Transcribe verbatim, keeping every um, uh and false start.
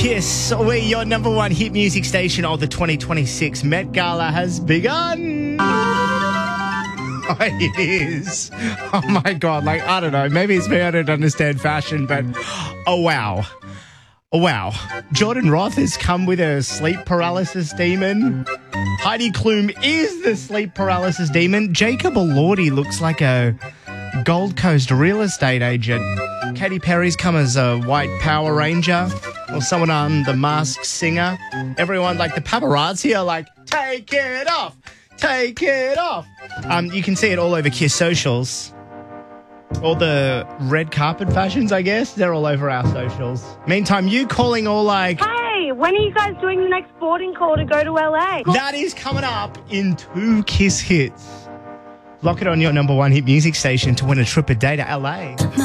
Kiss, we're your number one hit music station of the twenty twenty-six Met Gala has begun. Oh, it is. Oh, my God. Like, I don't know. Maybe it's me. I don't understand fashion, but oh, wow. Oh, wow. Jordan Roth has come with a sleep paralysis demon. Heidi Klum is the sleep paralysis demon. Jacob Elordi looks like a Gold Coast real estate agent. Katy Perry's come as a white Power Ranger or someone on The Masked Singer. Everyone, like the paparazzi are like, take it off, take it off. Um, you can see it all over Kiss socials. All the red carpet fashions, I guess, they're all over our socials. Meantime, you calling all like... Hey, when are you guys doing the next boarding call to go to L A? That is coming up in two Kiss hits. Lock it on your number one hit music station to win a trip a day to L A.